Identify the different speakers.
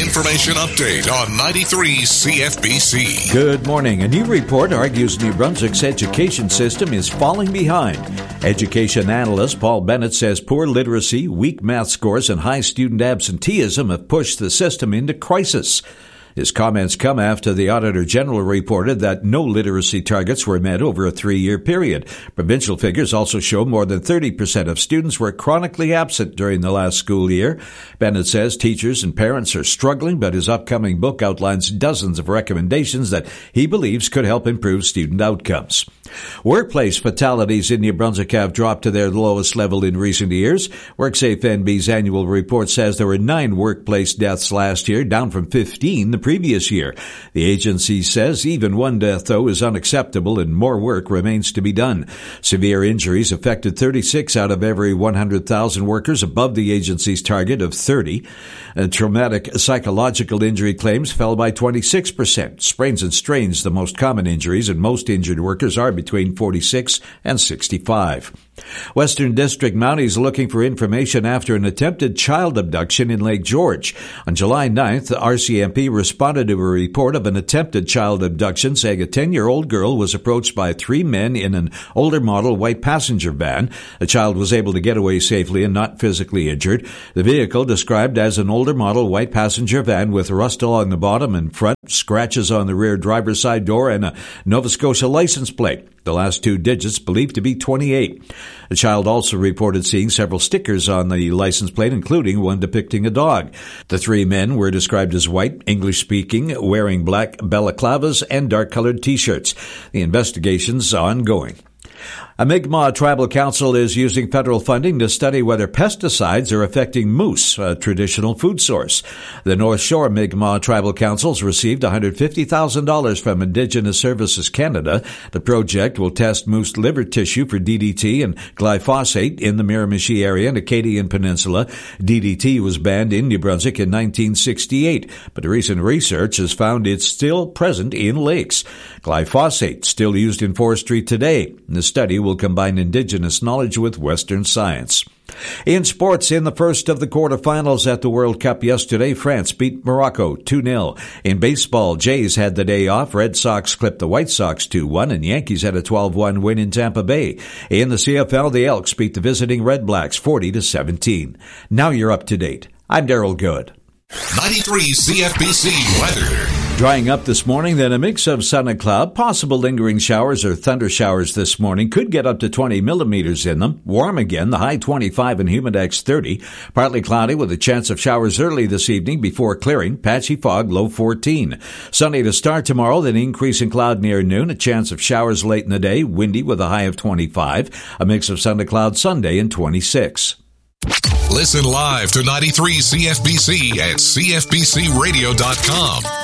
Speaker 1: information update on 93 CFBC.
Speaker 2: Good morning. A new report argues New Brunswick's education system is falling behind. Education analyst Paul Bennett says poor literacy, weak math scores, and high student absenteeism have pushed the system into crisis. His comments come after the Auditor General reported that no literacy targets were met over a 3-year period. Provincial figures also show more than 30% of students were chronically absent during the last school year. Bennett says teachers and parents are struggling, but his upcoming book outlines dozens of recommendations that he believes could help improve student outcomes. Workplace fatalities in New Brunswick have dropped to their lowest level in recent years. WorkSafe NB's annual report says there were 9 workplace deaths last year, down from 15 the previous year. The agency says even one death, though, is unacceptable and more work remains to be done. Severe injuries affected 36 out of every 100,000 workers, above the agency's target of 30. Traumatic psychological injury claims fell by 26%. Sprains and strains, the most common injuries, and most injured workers are between 46 and 65. Western District Mounties looking for information after an attempted child abduction in Lake George. On July 9th, the RCMP responded to a report of an attempted child abduction, saying a 10-year-old girl was approached by 3 men in an older model white passenger van. The child was able to get away safely and not physically injured. The vehicle, described as an older model white passenger van with rust along the bottom and front, scratches on the rear driver's side door, and a Nova Scotia license plate. The last 2 digits believed to be 28. The child also reported seeing several stickers on the license plate, including one depicting a dog. The 3 men were described as white, English-speaking, wearing black balaclavas and dark-colored T-shirts. The investigation's ongoing. A Mi'kmaq Tribal Council is using federal funding to study whether pesticides are affecting moose, a traditional food source. The North Shore Mi'kmaq Tribal Councils received $150,000 from Indigenous Services Canada. The project will test moose liver tissue for DDT and glyphosate in the Miramichi area and Acadian Peninsula. DDT was banned in New Brunswick in 1968, but recent research has found it's still present in lakes. Glyphosate still used in forestry today. The study will combine Indigenous knowledge with Western science. In sports, in the first of the quarterfinals at the World Cup yesterday, France beat Morocco 2-0. In baseball, Jays had the day off. Red Sox clipped the White Sox 2-1, and Yankees had a 12-1 win in Tampa Bay. In the CFL, the Elks beat the visiting Red Blacks 40-17. Now you're up to date. I'm Daryl Good.
Speaker 1: 93 CFBC weather.
Speaker 2: Drying up this morning, then a mix of sun and cloud. Possible lingering showers or thunder showers this morning. Could get up to 20 millimeters in them. Warm again, the high 25 and humidex 30. Partly cloudy with a chance of showers early this evening before clearing. Patchy fog, low 14. Sunny to start tomorrow, then increasing cloud near noon. A chance of showers late in the day. Windy with a high of 25. A mix of sun to cloud Sunday and 26.
Speaker 1: Listen live to 93 CFBC at CFBCradio.com.